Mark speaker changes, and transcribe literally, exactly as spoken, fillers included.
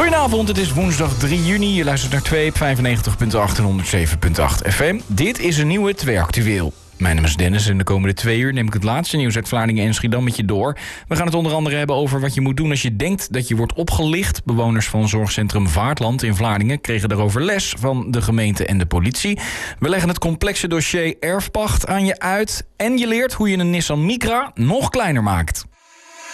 Speaker 1: Goedenavond, het is woensdag drie juni. Je luistert naar twee op vijfennegentig komma acht en honderdzeven komma acht F M. Dit is een nieuwe twee actueel. Mijn naam is Dennis en de komende twee uur neem ik het laatste nieuws uit Vlaardingen en Schiedam met je door. We gaan het onder andere hebben over wat je moet doen als je denkt dat je wordt opgelicht. Bewoners van zorgcentrum Vaartland in Vlaardingen kregen daarover les van de gemeente en de politie. We leggen het complexe dossier erfpacht aan je uit. En je leert hoe je een Nissan Micra nog kleiner maakt.